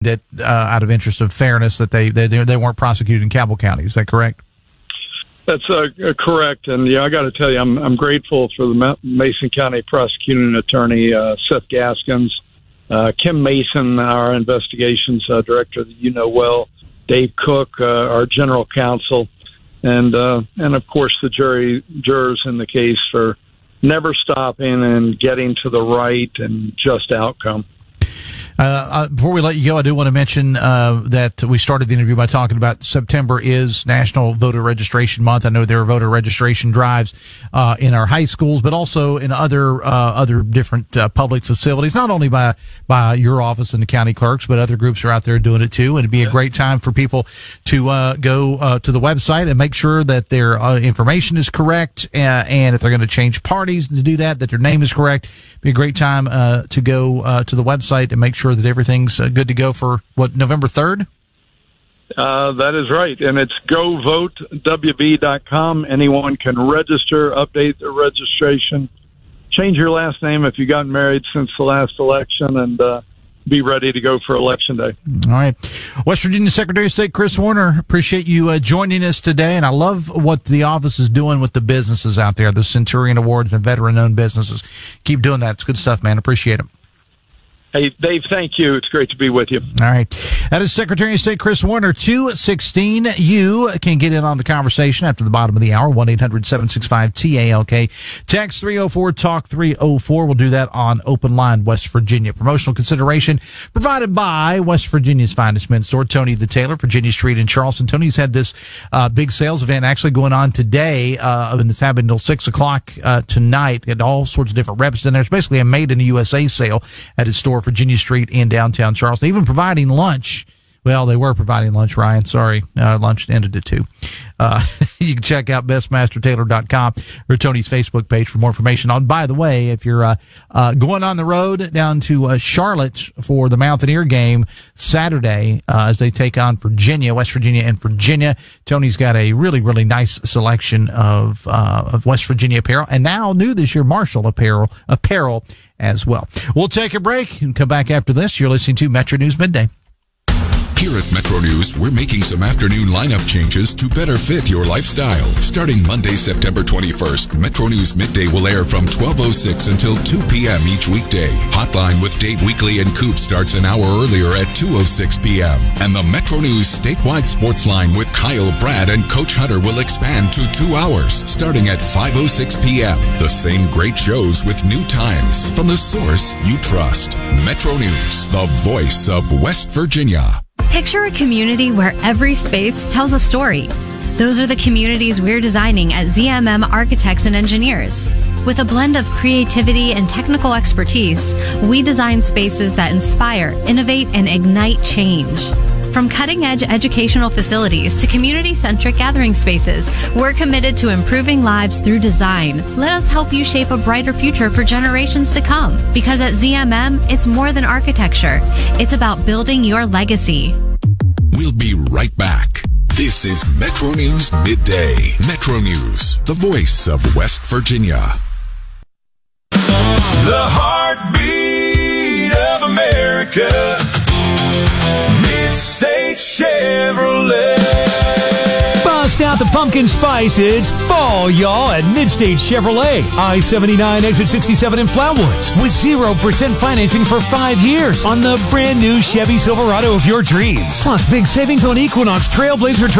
that out of interest of fairness that they weren't prosecuted in Cabell County. Is that correct? That's correct. And I got to tell you, I'm grateful for the Mason County prosecuting attorney, Seth Gaskins, Kim Mason, our investigations director that you know well, Dave Cook, our general counsel, and of course the jurors in the case for never stopping and getting to the right and just outcome. Before we let you go, I do want to mention that we started the interview by talking about September is National Voter Registration Month. I know there are voter registration drives in our high schools, but also in other different public facilities, not only by your office and the county clerks, but other groups are out there doing it too. And it'd be a great time for people to go to the website and make sure that their information is correct, and if they're going to change parties, to do that their name is correct. It'd be a great time to go to the website and make sure that everything's good to go for November 3rd? That is right. And it's govotewb.com. Anyone can register, update their registration, change your last name if you've gotten married since the last election, and be ready to go for Election Day. All right. West Virginia Secretary of State Chris Warner, appreciate you joining us today. And I love what the office is doing with the businesses out there, the Centurion Awards and veteran-owned businesses. Keep doing that. It's good stuff, man. Appreciate it. Hey, Dave, thank you. It's great to be with you. All right. That is Secretary of State Chris Warner, 216. You can get in on the conversation after the bottom of the hour, 1-800-765-TALK. Text 304-TALK-304. We'll do that on Open Line, West Virginia. Promotional consideration provided by West Virginia's finest men's store, Tony the Tailor, Virginia Street in Charleston. Tony's had this big sales event actually going on today, and it's happening until 6 o'clock tonight. Got all sorts of different reps in there. It's basically a Made in the USA sale at his store, Virginia Street in downtown Charleston. Even providing lunch. Well, they were providing lunch, Ryan. Sorry. Lunch ended at 2. You can check out bestmastertailor.com or Tony's Facebook page for more information on. By the way, if you're going on the road down to Charlotte for the Mountaineer game Saturday as they take on Virginia, West Virginia and Virginia, Tony's got a really, really nice selection of West Virginia apparel. And now new this year, Marshall apparel as well. We'll take a break and come back after this. You're listening to Metro News Midday. Here at Metro News, we're making some afternoon lineup changes to better fit your lifestyle. Starting Monday, September 21st, Metro News Midday will air from 12:06 until 2 p.m. each weekday. Hotline with Dave Weekly and Coop starts an hour earlier at 2:06 p.m. And the Metro News statewide sports line with Kyle, Brad, and Coach Hunter will expand to 2 hours, starting at 5:06 p.m. The same great shows with new times from the source you trust. Metro News, the voice of West Virginia. Picture a community where every space tells a story. Those are the communities we're designing at ZMM Architects and Engineers. With a blend of creativity and technical expertise, we design spaces that inspire, innovate, and ignite change. From cutting-edge educational facilities to community-centric gathering spaces, we're committed to improving lives through design. Let us help you shape a brighter future for generations to come. Because at ZMM, it's more than architecture. It's about building your legacy. We'll be right back. This is Metro News Midday. Metro News, the voice of West Virginia. The heartbeat of America. Mid-State Chevrolet. Bust out the pumpkin spice. It's fall, y'all, at Mid-State Chevrolet. I-79 exit 67 in Flatwoods with 0% financing for 5 years on the brand new Chevy Silverado of your dreams. Plus big savings on Equinox, Trailblazer,